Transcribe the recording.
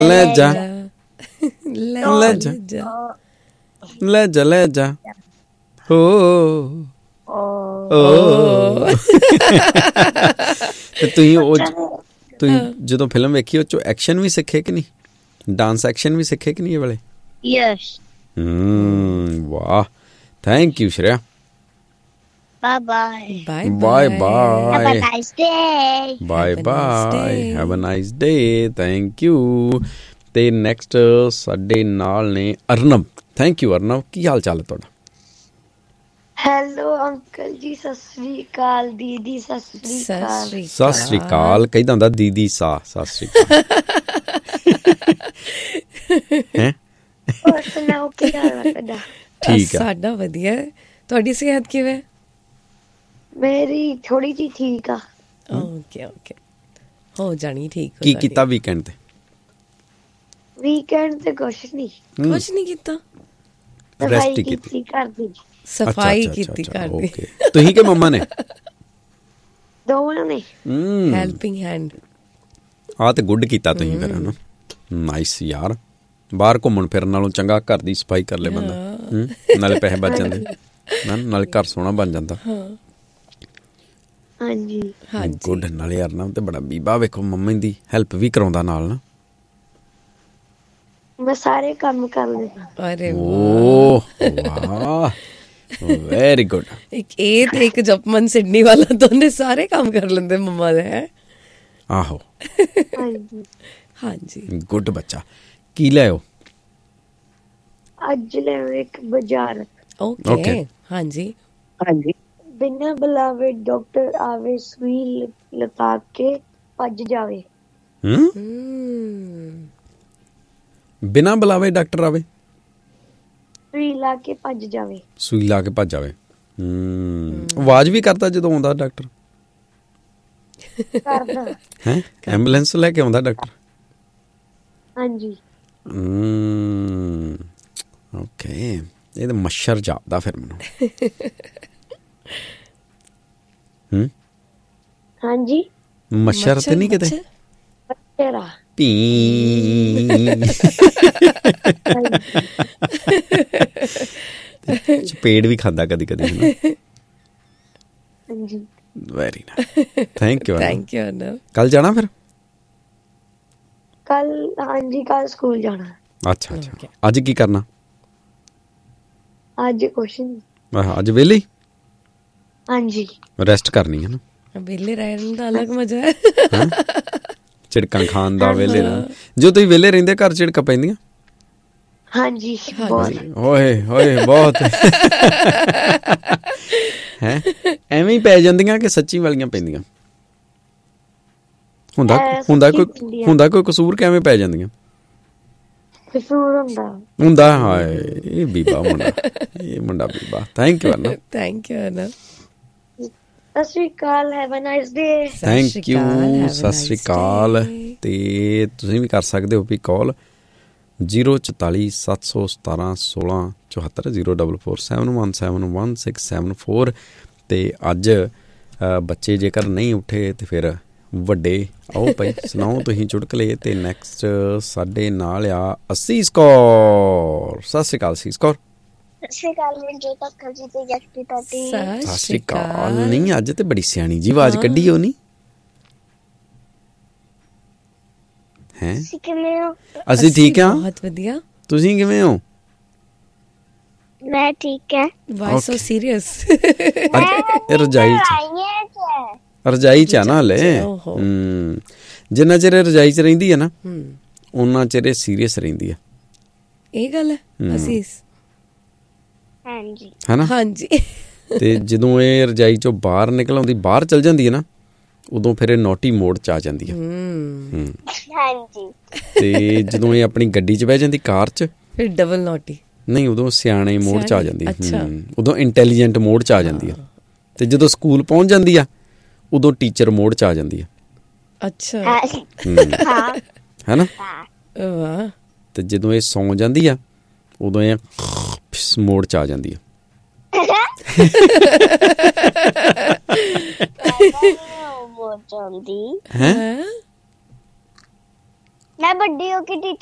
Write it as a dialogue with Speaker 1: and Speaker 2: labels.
Speaker 1: ਲੈ ਜਾ ਲੈ ਜਾ ਲੈ ਜਾ ਲੈ ਜਾ ਹੋ ਤੁਸੀਂ ਜਦੋਂ ਫਿਲਮ ਵੇਖੀ ਉਹ 'ਚੋਂ ਐਕਸ਼ਨ ਵੀ ਸਿੱਖੇ ਕਿ ਨਹੀਂ, ਡਾਂਸ ਐਕਸ਼ਨ ਵੀ ਸਿੱਖੇ ਕਿ ਨਹੀਂ ਇਹ ਵਾਲੇ?
Speaker 2: ਯੈਸ।
Speaker 1: ਵਾਹ, thank you Shreya.
Speaker 2: Bye bye
Speaker 1: bye bye
Speaker 2: have a nice day
Speaker 1: by bye have a nice day. Thank you. ਤੇ ਨੈਕਸਟ ਸਾਡੇ ਨਾਲ ਨੇ ਅਰਨਵ। ਥੈਂਕ ਯੂ ਅਰਨਵ, ਕੀ ਹਾਲ ਚਾਲ ਹੈ ਤੁਹਾਡਾ?
Speaker 2: ਹੈਲੋ ਅੰਕਲ ਜੀ, ਸਤਿ ਸ੍ਰੀ ਅਕਾਲ। ਦੀਦੀ ਸਤਿ ਸ੍ਰੀ ਅਕਾਲ।
Speaker 1: ਸਤਿ ਸ੍ਰੀ ਅਕਾਲ ਕਹਿੰਦਾ ਹੁੰਦਾ ਦੀਦੀ ਸਤਿ ਸ੍ਰੀ ਅਕਾਲ। ਹੈਂ?
Speaker 2: ਹੋਰ ਸੁਣਾਓ ਕੀ ਹਾਲ ਹੈ ਤੁਹਾਡਾ?
Speaker 1: ਠੀਕ ਹੈ,
Speaker 3: ਸਾਡਾ ਵਧੀਆ। ਤੁਹਾਡੀ ਸਿਹਤ ਕਿਵੇਂ?
Speaker 2: ਮੇਰੀ ਥੋੜੀ ਜਿਹੀ ਠੀਕ ਆ।
Speaker 3: ਓਕੇ ਓਕੇ, ਹੋ ਜਾਣੀ ਠੀਕ।
Speaker 1: ਕੀ ਕੀਤਾ ਵੀਕਐਂਡ ਤੇ?
Speaker 2: ਵੀਕਐਂਡ ਤੇ ਕੁਛ ਨਹੀਂ
Speaker 3: ਕੀਤਾ,
Speaker 1: ਰੈਸਟ ਹੀ ਕੀਤੀ
Speaker 2: ਘਰ ਦੀ।
Speaker 3: ਸਫਾਈ ਕੀਤੀ ਘਰ ਦੀ।
Speaker 1: ਤੁਸੀਂ ਕਿ ਮੰਮਾ ਨੇ?
Speaker 2: ਦੋਵਾਂ ਨੇ।
Speaker 3: Helping hand.
Speaker 1: ਆਹ ਤੇ ਗੁੱਡ ਕੀਤਾ ਤੁਸੀਂ ਫਿਰ, ਹਨਾ। ਨਾਈਸ ਯਾਰ, ਬਾਹਰ ਘੁੰਮਣ ਫਿਰਨ ਨਾਲੋਂ ਚੰਗਾ ਘਰ ਦੀ ਸਫਾਈ ਕਰ ਲੈ ਬੰਦਾ। ਨਾਲੇ ਪੈਸੇ ਬਚ ਜਾਂਦੇ, ਨਾਲੇ ਘਰ ਸੋਹਣਾ ਬਣ ਜਾਂਦਾ।
Speaker 2: ਹਾਂਜੀ
Speaker 1: ਗੁੱਡ। ਨਾਲੇ ਯਾਰ ਨਾ ਤੇ ਬੜਾ ਬੀਬਾ ਵੇਖੋ ਮੰਮੀ ਦੀ ਹੈਲਪ ਵੀ ਕਰਾਉਂਦਾ ਨਾਲ ਨਾ।
Speaker 2: ਮੈਂ ਸਾਰੇ ਕੰਮ ਕਰ ਲੈਂਦਾ।
Speaker 3: ਅਰੇ
Speaker 1: ਵਾਹ, ਵੈਰੀ ਗੁੱਡ।
Speaker 3: ਇੱਕ ਇਹ ਤੇ ਇੱਕ ਜਪਮਨ ਸਿਡਨੀ ਵਾਲਾ, ਦੋਨੇ ਸਾਰੇ ਕੰਮ ਕਰ ਲੈਂਦੇ ਮੰਮਾ ਦੇ। ਹੈ
Speaker 1: ਆਹੋ,
Speaker 2: ਹਾਂਜੀ
Speaker 3: ਹਾਂਜੀ,
Speaker 1: ਗੁੱਡ ਬੱਚਾ। ਕੀ ਲਿਆਓ
Speaker 2: ਅੱਜ? ਲੈ ਇੱਕ ਬਾਜ਼ਾਰ।
Speaker 3: ਓਕੇ ਹਾਂਜੀ
Speaker 2: ਹਾਂਜੀ। ਬਿਨਾਂ ਬੁਲਾਵੇ ਡਾਕਟਰ ਆਵੇ, ਸੂਈ ਲਗਾ ਕੇ ਭੱਜ ਜਾਵੇ।
Speaker 1: ਬਿਨਾਂ ਬੁਲਾਵੇ ਡਾਕਟਰ ਆਵੇ,
Speaker 2: ਸੂਈ ਲਾ ਕੇ ਭੱਜ ਜਾਵੇ।
Speaker 1: ਸੂਈ ਲਾ ਕੇ ਭੱਜ ਜਾਵੇ। ਆਵਾਜ਼ ਵੀ ਕਰਦਾ ਜਦੋਂ ਆਉਂਦਾ ਡਾਕਟਰ?
Speaker 2: ਕਰਦਾ
Speaker 1: ਹੈ? ਐਂਬੂਲੈਂਸ ਲੈ ਕੇ ਆਉਂਦਾ ਡਾਕਟਰ?
Speaker 2: ਹਾਂਜੀ।
Speaker 1: ਓਕੇ, ਇਹ ਤਾਂ ਮੱਛਰ ਜਾਪਦਾ ਫਿਰ ਮੈਨੂੰ।
Speaker 2: ਹਾਂਜੀ,
Speaker 1: ਮੱਛਰ ਤੇ ਨਹੀਂ ਕਿਤੇ?
Speaker 2: ਤੇਰਾ
Speaker 1: ਚਪੇੜ ਵੀ ਖਾਂਦਾ ਕਦੀ ਕਦੀ।
Speaker 2: ਹਾਂਜੀ।
Speaker 1: Very nice, thank you.
Speaker 3: Thank you ਅਰਨਵ।
Speaker 1: ਕੱਲ ਜਾਣਾ ਫਿਰ?
Speaker 2: ਕੱਲ? ਹਾਂਜੀ, ਕੱਲ ਸਕੂਲ ਜਾਣਾ।
Speaker 1: ਅੱਛਾ ਅੱਛਾ। ਅੱਜ ਕੀ ਕਰਨਾ?
Speaker 2: ਅੱਜ ਕੁਛ ਨਹੀਂ।
Speaker 1: ਅੱਜ ਵਿਹਲੇ?
Speaker 2: ਹਾਂਜੀ,
Speaker 1: ਰੈਸਟ ਕਰਨੀ ਹੈ ਨਾ।
Speaker 3: ਵਿਹਲੇ ਰਹਿਣ ਦਾ ਅਲੱਗ ਮਜ਼ਾ ਹੈ।
Speaker 1: ਝਿੜਕਾਂ ਖਾਣ ਦਾ, ਵਿਹਲੇ ਰਹਿਣ। ਜੋ ਤੁਸੀਂ ਵਿਹਲੇ ਰਹਿੰਦੇ ਘਰ ਝਿੜਕਾਂ ਪੈਂਦੀਆਂ?
Speaker 2: ਹਾਂਜੀ
Speaker 1: ਓਏ ਹੋਏ ਬਹੁਤ। ਹੈ ਐਵੇਂ ਹੀ ਪੈ ਜਾਂਦੀਆਂ ਕਿ ਸੱਚੀ ਵਾਲੀਆਂ ਪੈਂਦੀਆਂ? ਹੁੰਦਾ ਕੋਈ ਕਸੂਰ ਕਿ ਐਵੇਂ ਪੈ ਜਾਂਦੀਆਂ?
Speaker 2: ਕਸੂਰ
Speaker 1: ਹੁੰਦਾ। ਹਾਏ ਇਹ ਬੀਬਾ ਮੁੰਡਾ, ਇਹ ਮੁੰਡਾ ਬੀਬਾ। Thank you ਅਰਨਵ।
Speaker 3: Thank you ਅਰਨਵ।
Speaker 2: ਸਤਿ ਸ਼੍ਰੀ ਅਕਾਲ, have a nice day.
Speaker 1: Thank you, ਸਤਿ ਸ਼੍ਰੀ ਅਕਾਲ। ਤੇ ਤੁਸੀਂ ਵੀ ਕਰ ਸਕਦੇ ਹੋ ਵੀ ਕਾਲ 044 717 1674 044 717 1674। ਤੇ ਅੱਜ ਬੱਚੇ ਜੇਕਰ ਨਹੀਂ ਉੱਠੇ ਤੇ ਫਿਰ ਵੱਡੇ ਆਓ ਭਾਈ ਸੁਣਾਓ ਤੁਸੀਂ ਚੁਟਕਲੇ। ਤੇ ਨੈਕਸਟ ਸਾਡੇ ਨਾਲ ਆ ਅਸੀਸ ਕੌਰ। ਸਤਿ ਸ਼੍ਰੀ ਅਕਾਲ ਅਸੀਸ ਕੌਰ।
Speaker 2: ਸਤਿ ਸ਼੍ਰੀ ਅਕਾਲ ਮਨਜੋਤ ਅੰਕਲ ਜੀ ਤੇ ਜਸਪ੍ਰੀਤ ਆਂਟੀ।
Speaker 3: ਸਤਿ
Speaker 1: ਸ਼੍ਰੀ ਅਕਾਲ। ਨਹੀਂ ਅੱਜ ਤੇ ਬੜੀ ਸਿਆਣੀ ਜੀ ਆਵਾਜ਼ ਕੱਢੀ ਹੋ ਨੀ ਹੈ?
Speaker 2: ਕਿਵੇਂ ਹੋ?
Speaker 1: ਅਸੀਂ ਠੀਕ ਹਾਂ,
Speaker 3: ਬਹੁਤ ਵਧੀਆ।
Speaker 1: ਤੁਸੀਂ ਕਿਵੇਂ ਹੋ?
Speaker 2: ਮੈਂ ਠੀਕ ਹੈ।
Speaker 3: ਵਾਈ ਸੋ ਸੀਰੀਅਸ?
Speaker 1: ਰਜਾਈ ਚ ਆ ਨਾ ਹਲੇ। ਜਿੰਨਾ ਚਿਰ ਰਜਾਈ ਚ ਰਹਿੰਦੀ ਹੈ ਨਾ ਉਹਨਾਂ ਚਿਰ ਸੀਰੀਅਸ ਰਹਿੰਦੀ ਆ।
Speaker 3: ਇਹ ਗੱਲ ਹੈ ਅਸੀਸ?
Speaker 2: ਹਾਂਜੀ
Speaker 1: ਹੈ ਨਾ?
Speaker 3: ਹਾਂਜੀ।
Speaker 1: ਤੇ ਜਦੋਂ ਇਹ ਰਜਾਈ ਚੋਂ ਬਾਹਰ ਨਿਕਲ ਆਉਂਦੀ, ਬਾਹਰ ਚਲ ਜਾਂਦੀ ਹੈ ਨਾ, ਉਦੋਂ ਫਿਰ ਇਹ ਨੋਟੀ ਮੋਡ ਚ ਆ ਜਾਂਦੀ ਹੈ।
Speaker 2: ਹਾਂਜੀ।
Speaker 1: ਤੇ ਜਦੋਂ ਇਹ ਆਪਣੀ ਗੱਡੀ ਚ ਬਹਿ ਜਾਂਦੀ, ਕਾਰ ਚ,
Speaker 3: ਫਿਰ ਡਬਲ ਨੋਟੀ ਨਹੀਂ,
Speaker 1: ਉਦੋਂ ਸਿਆਣੇ ਮੋਡ ਚ ਆ ਜਾਂਦੀ ਹੈ। ਉਦੋਂ ਇੰਟੈਲੀਜੈਂਟ ਮੋਡ ਚ ਆ ਜਾਂਦੀ ਹੈ। ਤੇ ਜਦੋਂ ਸਕੂਲ ਪਹੁੰਚ ਜਾਂਦੀ ਆ ਉਦੋਂ ਟੀਚਰ ਮੋਡ ਚ ਆ ਜਾਂਦੀ ਹੈ।
Speaker 3: ਅੱਛਾ
Speaker 1: ਹੈ ਨਾ?
Speaker 3: ਵਾਹ।
Speaker 1: ਤੇ ਜਦੋਂ ਇਹ ਸੌਂ ਜਾਂਦੀ ਆ ਉਦੋਂ ਇਹ ਮੋੜ ਚ ਆ ਜਾਂਦੀ ਆ।
Speaker 2: ਮੈਂ ਵੱਡੀ ਹੋ ਕੇ